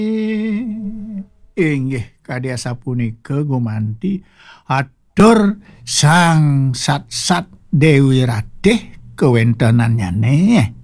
Inggih kadya sapunika gumanti atur sang sat-sat Dewi Ratih kewentenannyane